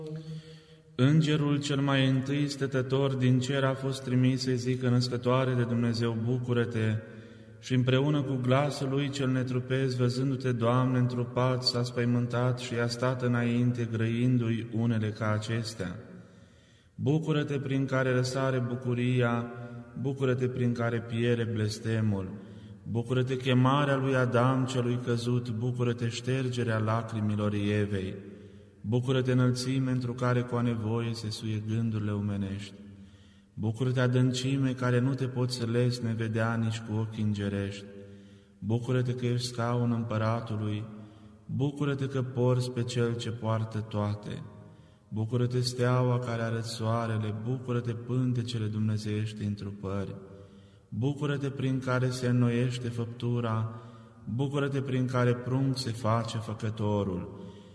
Îngerul cel mai întâi stătător din cer a fost trimis să-i zică născătoare de Dumnezeu, bucură-te, și împreună cu glasul lui cel netrupesc, văzându-te, Doamne, întrupat, s-a spăimântat și i-a stat înainte, grăindu-i unele ca acestea. Bucură-te prin care răsare bucuria, bucură-te prin care piere blestemul, bucură-te chemarea lui Adam celui căzut, bucură-te ștergerea lacrimilor Evei, bucură-te înălțime întru care cu a nevoie se suie gândurile omenești, bucură-te adâncime care nu te poți să lesne vedea nici cu ochi îngerești, bucură-te că ești scaun împăratului, bucură-te că porți pe Cel ce poartă toate, bucură-te steaua care arăți soarele, bucură-te pântecele dumnezeiești întrupări, bucură-te prin care se înnoiește făptura, bucură-te prin care prunc se face făcătorul,